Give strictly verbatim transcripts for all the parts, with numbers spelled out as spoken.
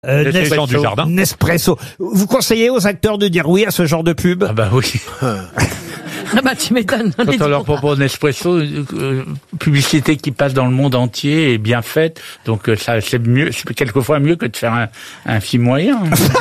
Euh, Les gens du jardin. Nespresso. Vous conseillez aux acteurs de dire oui à ce genre de pub? Ah bah oui. Ah bah tu m'étonnes. Quand on leur propose Nespresso, euh, publicité qui passe dans le monde entier et bien faite, donc euh, ça c'est mieux, c'est quelquefois mieux que de faire un, un film moyen.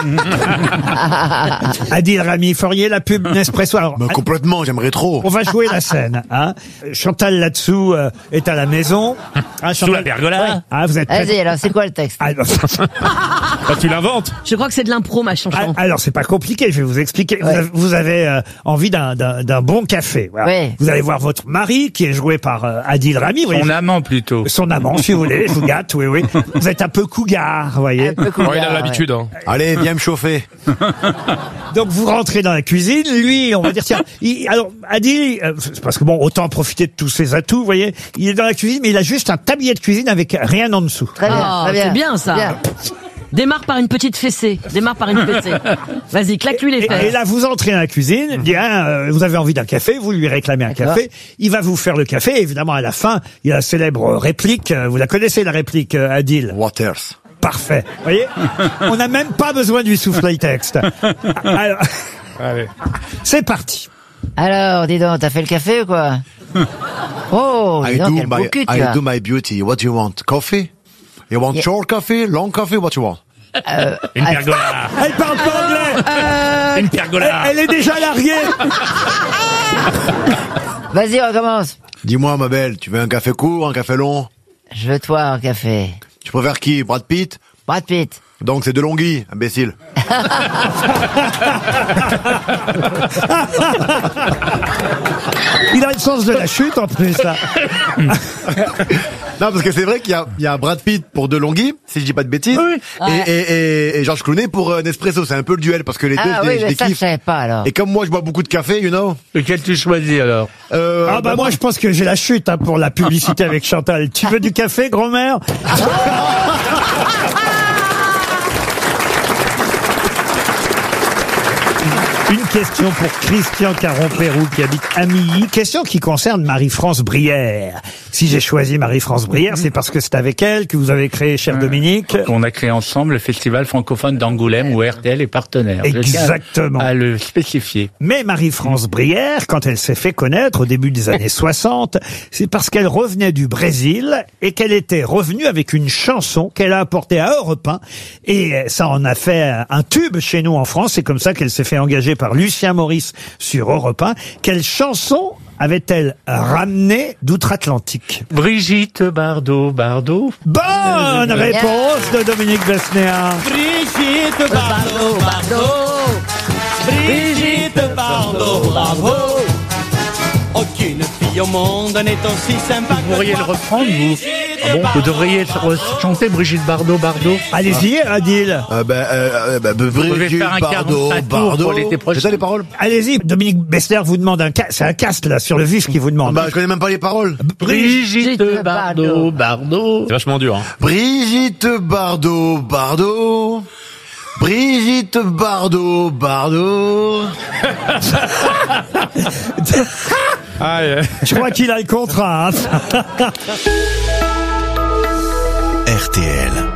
Adil Rami, feriez la pub Nespresso? Alors, Bah, complètement, j'aimerais trop. on va jouer la scène. Hein. Chantal là-dessous euh, est à la maison. Hein, Sous la pergola. Ah, vous êtes prête? Vas-y, alors, c'est quoi le texte? Ah, non. Bah, tu l'inventes. Je crois que c'est de l'impro, ma chanson. Ah, alors, c'est pas compliqué, je vais vous expliquer. Vous Ouais. avez, vous avez euh, envie d'un, d'un, d'un bon café. Voilà. Ouais. Vous allez voir votre mari, qui est joué par euh, Adil Rami. vous Son voyez. amant plutôt. Son amant, si vous voulez, je vous gâte, oui, oui. Vous êtes un peu cougar, vous voyez. Un peu couillard, Oh, il a l'habitude, hein. Allez, viens me chauffer. Donc vous rentrez dans la cuisine, lui, on va dire tiens, il, alors Adil, euh, c'est parce que bon, autant profiter de tous ses atouts, vous voyez, il est dans la cuisine, mais il a juste un tablier de cuisine avec rien en dessous. Très bien, Oh, très bien. c'est bien, ça. Démarre par une petite fessée. Démarre par une fessée. Vas-y, claque-lui les Et, et fesses. là, vous entrez dans la cuisine, il dit, hein, euh, vous avez envie d'un café, vous lui réclamez un D'accord. café, il va vous faire le café, et évidemment, à la fin, il y a la célèbre réplique, euh, vous la connaissez, la réplique, euh, Adil? Waters. Parfait. Vous voyez, on n'a même pas besoin de lui souffler le texte. Alors, Allez. c'est parti. Alors, dis donc, t'as fait le café ou quoi? Oh, dis I donc, do quel beau my, cul, tu I as. do my beauty. What do you want? Coffee? You want Yeah. short coffee? Long coffee? What you want? Une pergola. Elle parle pas anglais. Une pergola. Elle est déjà larguée. Vas-y, recommence. Dis-moi, ma belle, tu veux un café court, un café long? Je veux toi un café. Tu préfères qui? Brad Pitt? Brad Pitt. Donc c'est de Longhi, imbécile. Il a le sens de la chute en plus. Là. Non, parce que c'est vrai qu'il y a, il y a Brad Pitt pour de Longhi, si je dis pas de bêtises. Oui. Et, et, et, et George Clooney pour euh, Nespresso. C'est un peu le duel parce que les deux, Ah je les- oui, je mais les ça, je kiffe. savais pas, alors. Et comme moi, je bois beaucoup de café, you know. Lequel tu choisis alors? Euh, Ah bah moi je pense que j'ai la chute hein, pour la publicité avec Chantal. Tu veux du café, grand-mère? Une question pour Christian Caron-Pérou qui habite Amilly. Question qui concerne Marie-France Brière. Si j'ai choisi Marie-France Brière, c'est parce que c'est avec elle que vous avez créé, cher Dominique. On a créé ensemble le Festival francophone d'Angoulême où R T L est partenaire. Je tiens Exactement. à le spécifier. Mais Marie-France Brière, quand elle s'est fait connaître au début des années soixante, c'est parce qu'elle revenait du Brésil et qu'elle était revenue avec une chanson qu'elle a apportée à Europe un. Et ça en a fait un tube chez nous en France. C'est comme ça qu'elle s'est fait engager par Lucien Maurice sur Europe un. Quelle chanson avait-elle ramené d'outre-Atlantique? Brigitte Bardot, Bardot. Bonne réponse de Dominique Besnéard. Brigitte Bardot, Bardot, Brigitte Bardot, Bardot. Aucune fille au monde n'est aussi sympa que Vous pourriez le toi. reprendre, vous? Ah bon? Vous devriez chanter Brigitte Bardot, Bardot. Allez-y, Adil. euh, bah, euh, euh, bah, pouvez Brigitte faire un Bardot, quarante-cinq tours Bardot. pour l'été prochain. C'est ça les paroles? Allez-y, Dominique Besnéard vous demande un casque. C'est un casque là sur le vif qui vous demande. Bah, je connais même pas les paroles. Brigitte Bardot, Bardot. C'est vachement dur, hein. Brigitte Bardot, Bardot. Brigitte Bardot, Bardot. Ah, yeah. Je crois qu'il a le contrat. Hein. R T L.